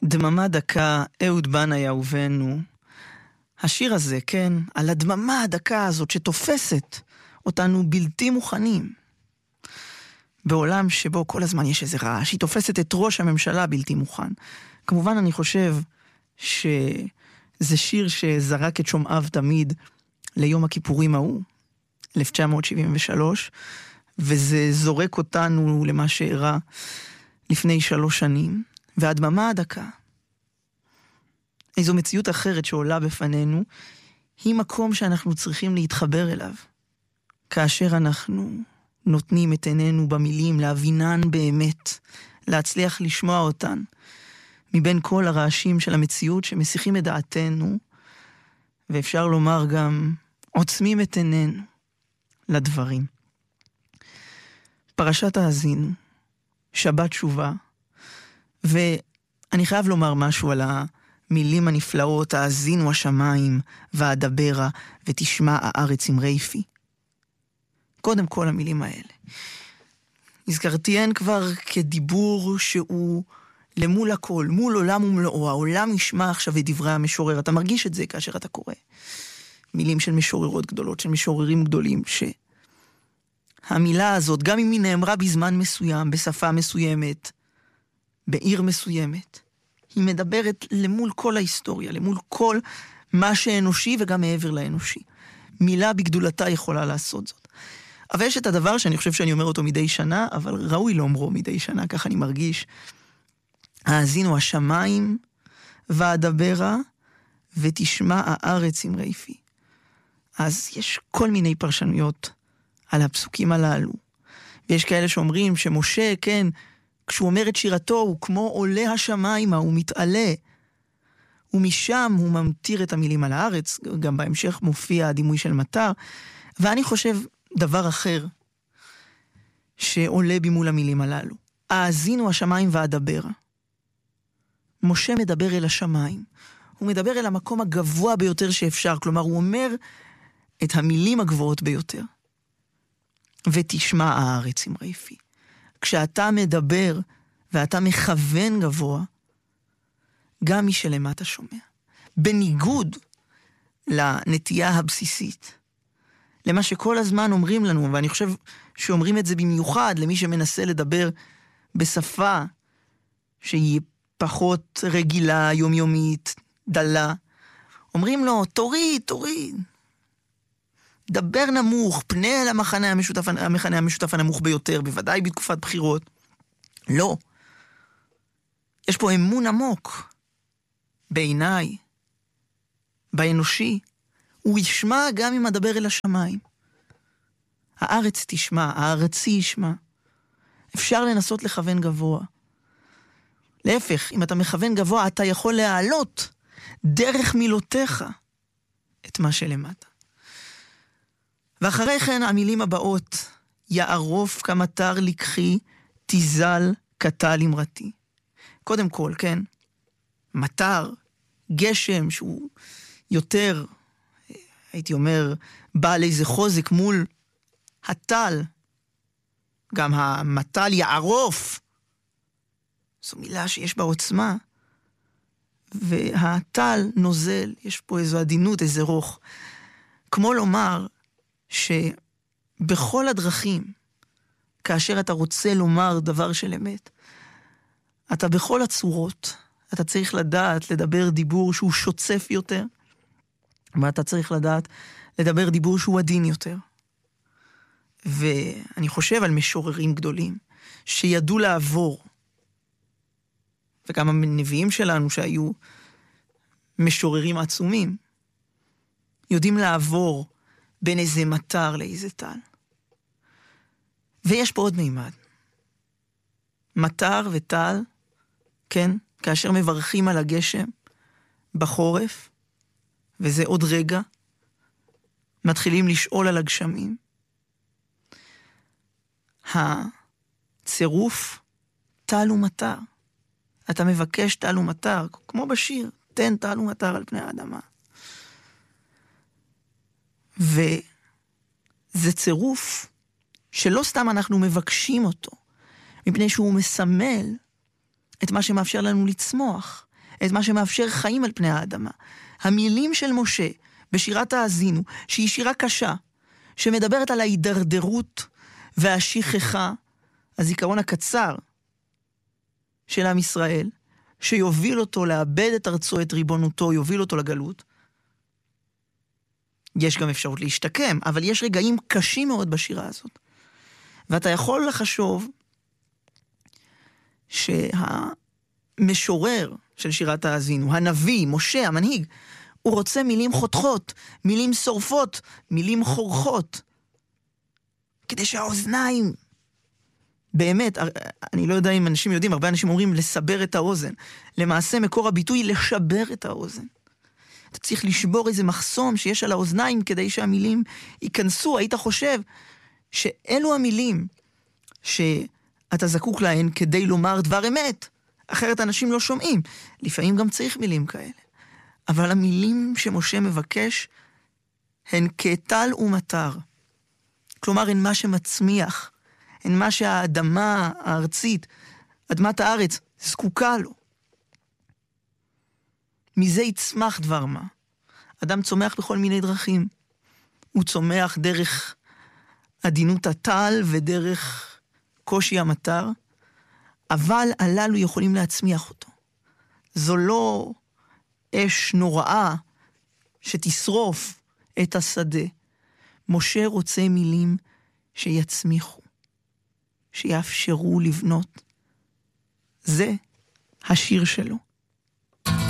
דממה דקה, אהוד בנאי אהובנו. השיר הזה, כן, על הדממה הדקה הזאת שתופסת אותנו בלתי מוכנים. בעולם שבו כל הזמן יש איזה רעש, היא תופסת את ראש הממשלה בלתי מוכן. כמובן אני חושב שזה שיר שזרק את שומעיו תמיד ליום הכיפורים ההוא, 1973, וזה זורק אותנו למה שאירע לפני 3 שנים, והדממה הדקה, איזו מציאות אחרת שעולה בפנינו, היא מקום שאנחנו צריכים להתחבר אליו. כאשר אנחנו נותנים את עינינו במילים, להבינן באמת, להצליח לשמוע אותן, מבין כל הרעשים של המציאות שמסיחים את דעתנו, ואפשר לומר גם עוצמים את עינינו לדברים. פרשת האזינו, שבת תשובה, ואני חייב לומר משהו על המילים הנפלאות, האזינו השמיים ואדברה ותשמע הארץ אמרי פי. קודם כל המילים האלה. הזכרתיהן כבר כדיבור שהוא למול הכל, מול עולם ומלואו. העולם ישמע עכשיו את דברי המשורר. אתה מרגיש את זה כאשר אתה קורא. מילים של משוררות גדולות, של משוררים גדולים, שהמילה הזאת, גם אם היא נאמרה בזמן מסוים, בשפה מסוימת, בעיר מסוימת, היא מדברת למול כל ההיסטוריה, למול כל מה שאנושי וגם מעבר לאנושי. מילה בגדולתה יכולה לעשות זאת. אבל יש את הדבר שאני חושב שאני אומר אותו מדי שנה, אבל ראוי לאומרו מדי שנה, כך אני מרגיש. האזינו השמיים ואדברה ותשמע הארץ אמרי פי. אז יש כל מיני פרשנויות על הפסוקים הללו. ויש כאלה שאומרים שמשה, כן, כשהוא אומר את שירתו, הוא כמו עולה השמיימה, הוא מתעלה. ומשם הוא ממתיר את המילים על הארץ, גם בהמשך מופיע הדימוי של מטר. ואני חושב דבר אחר שעולה במול המילים הללו. האזינו השמיים ואדברה. משה מדבר אל השמיים. הוא מדבר אל המקום הגבוה ביותר שאפשר. כלומר, הוא אומר את המילים הגבוהות ביותר. ותשמע הארץ אמרי פי. כשאתה מדבר ואתה מכוון גבוה, גם מי שלמטה שומע. בניגוד לנטייה הבסיסית. למה שכל הזמן אומרים לנו, ואני חושב שאומרים את זה במיוחד למי שמנסה לדבר בשפה שהיא פחות רגילה, יומיומית, דלה. אומרים לו, תוריד. דבר נמוך, פנה אל המכנה המשותף הנמוך ביותר, בוודאי בתקופת בחירות. לא. יש פה אמון עמוק, בעיניי, באנושי. הוא ישמע גם אם אדבר אל השמיים. הארץ תשמע, הארצי ישמע. אפשר לנסות לכוון גבוה. להפך, אם אתה מכוון גבוה, אתה יכול להעלות דרך מילותיך את מה שלמטה. ואחרי כן המילים הבאות, יערוף כמטר לקחי, תיזל קטל אמרתי. קודם כל, כן, מטר, גשם שהוא יותר, הייתי אומר, בעל איזה חוזק מול הטל. גם המטל יערוף. זו מילה שיש בה עוצמה. והטל נוזל, יש פה איזו עדינות, איזה רוך. כמו לומר שבכל הדרכים, כאשר אתה רוצה לומר דבר של אמת, אתה בכל הצורות, אתה צריך לדעת לדבר דיבור שהוא שוצף יותר, ואתה צריך לדעת לדבר דיבור שהוא עדין יותר. ואני חושב על משוררים גדולים, שידעו לעבור, וגם הנביאים שלנו שהיו משוררים עצומים, יודעים לעבור בין איזה מטר לאיזה טל. ויש פה עוד מימד. מטר וטל, כן, כאשר מברכים על הגשם בחורף, וזה עוד רגע, מתחילים לשאול על הגשמים. הצירוף טל ומטר. אתה מבקש טל ומטר, כמו בשיר, תן טל ומטר על פני האדמה. וזה צירוף שלא סתם אנחנו מבקשים אותו, מפני שהוא מסמל את מה שמאפשר לנו לצמוח, את מה שמאפשר חיים על פני האדמה. המילים של משה בשירת האזינו, שהיא שירה קשה, שמדברת על ההידרדרות והשכחה, הזיכרון הקצר של עם ישראל, שיוביל אותו לאבד את ארצו, את ריבונותו, יוביל אותו לגלות. יש גם אפשרות להשתקם, אבל יש רגעים קשים מאוד בשירה הזאת. ואתה יכול לחשוב שהמשורר של שירת האזינו, הנביא, משה, המנהיג, הוא רוצה מילים חותכות, מילים שורפות, מילים חורכות, כדי שהאוזניים, באמת, אני לא יודע אם אנשים יודעים, הרבה אנשים אומרים לסבר את האוזן. למעשה מקור הביטוי לשבר את האוזן. אתה צריך לשבור איזה מחסום שיש על האוזניים כדי שהמילים ייכנסו. היית חושב שאלו המילים שאתה זקוק להן כדי לומר דבר אמת. אחרת אנשים לא שומעים. לפעמים גם צריך מילים כאלה. אבל המילים שמשה מבקש הן כטל ומטר. כלומר, הן מה שמצמיח. הן מה שהאדמה הארצית, אדמת הארץ, זקוקה לו. מזה יצמח דבר מה. אדם צומח בכל מיני דרכים. הוא צומח דרך עדינות הטל ודרך קושי המטר, אבל הללו יכולים להצמיח אותו. זו לא אש נוראה שתשרוף את השדה. משה רוצה מילים שיצמיחו, שיאפשרו לבנות. זה השיר שלו.